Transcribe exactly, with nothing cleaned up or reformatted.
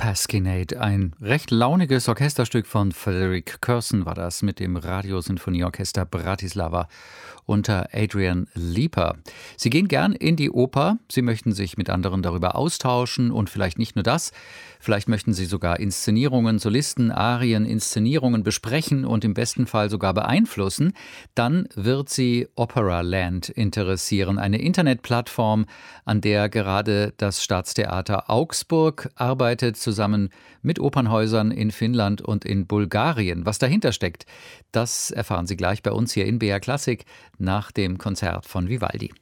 Pasquinade, ein recht launiges Orchesterstück von Frederic Curson war das mit dem Radiosinfonieorchester Bratislava unter Adrian Lieper. Sie gehen gern in die Oper, Sie möchten sich mit anderen darüber austauschen und vielleicht nicht nur das, vielleicht möchten Sie sogar Inszenierungen, Solisten, Arien, Inszenierungen besprechen und im besten Fall sogar beeinflussen, dann wird Sie Operaland interessieren, eine Internetplattform, an der gerade das Staatstheater Augsburg arbeitet, zusammen mit Opernhäusern in Finnland und in Bulgarien. Was dahinter steckt, das erfahren Sie gleich bei uns hier in B R Klassik nach dem Konzert von Vivaldi.